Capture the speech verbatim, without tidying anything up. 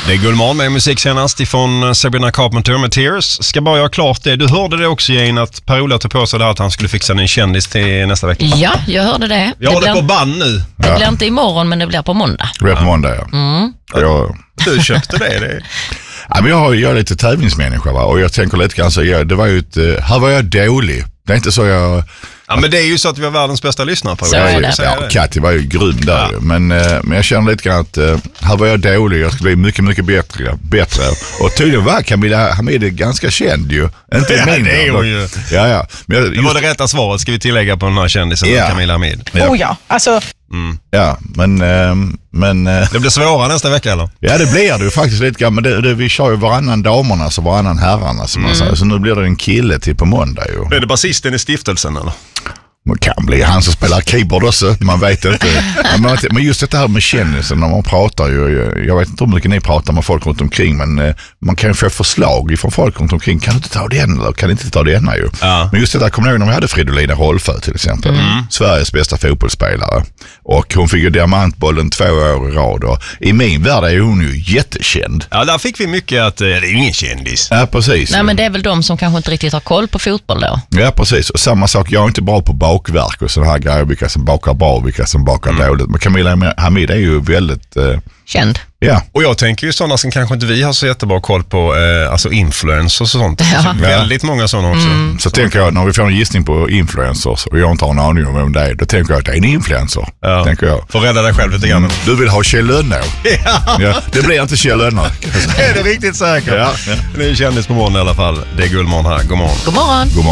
Det är Gullman med musik senast ifrån Sabrina Carpenter med Tears. Ska bara göra klart det. Du hörde det också, Jane, att Per-Ola tog på sig där att han skulle fixa en kändis till nästa vecka. Ja, jag hörde det. Jag har det det blir, på band nu. Det Ja. blir inte imorgon, men det blir på måndag. Det blir på måndag, ja. Mm. Jag, Du köpte det. det. ja, men jag, har, jag är lite tävlingsmänniska, va? Och jag tänker lite grann så, jag, det var ju ett, uh, här var jag dålig. Det är inte så jag... Ja, men det är ju så att vi har världens bästa lyssnare på Så det. är det. Ja, Katti var ju grym där. Ja. Men, uh, men jag känner lite grann att uh, här var jag dålig. Jag skulle bli mycket, mycket bättre. bättre. Och tydligen var Camilla Hamid ganska känd ju. Inte Ja, mindre. det är hon ju. Ja, ja. Men jag, Det var det rätta svaret, ska vi tillägga på den här kändisen, Ja. Camilla Hamid. Ja. Oh ja, alltså... Mm. Ja, men... Uh, men uh, Det blir svårare nästa vecka, eller? ja, det blir det ju faktiskt lite grann. Men det, det, vi kör ju varannan damerna så varannan herrarna, som man säger. Så nu blir det en kille till på måndag ju. Är det basisten i stiftelsen, eller? Det kan bli han som spelar keyboard också, man vet inte. Men, men just det här med kändisen, när man pratar ju, jag vet inte hur mycket ni pratar med folk runt omkring, men man kan ju få förslag ifrån folk runt omkring. Kan du inte ta den eller kan du inte ta det ena ju? Ja. Men just det där, kommer jag ihåg när vi hade Fridolina Rolfö till exempel, mm. Sveriges bästa fotbollsspelare. Och hon fick ju diamantbollen två år i rad och i min värld är hon ju jättekänd. Ja, där fick vi mycket att det är ingen kändis. Ja, precis. Nej, men det är väl de som kanske inte riktigt har koll på fotboll då. Ja, precis. Och samma sak, jag är inte bra på bakverk och sådana här grejer, vilka som bakar bra och vilka som bakar mm. dåligt. Men Camilla Hamid är ju väldigt... Eh, Känd. ja. Och jag tänker ju sådana som kanske inte vi har så jättebra koll på, eh, alltså influencers och sånt. Ja. Alltså, väldigt många sådana också. Mm. Så, så tänker jag, när vi får en gissning på influencers och jag inte har en aning om vem det är, då tänker jag att det är en influencer. Ja. Tänker jag. Får rädda dig själv lite grann. Mm. Du vill ha Kjell Lönnå. Ja. Ja, det blir inte Kjell Lönnå. Är det riktigt säkert? Ja. Det är en kändis på morgon i alla fall. Det är Gullman här. God morgon. God morgon. God morgon.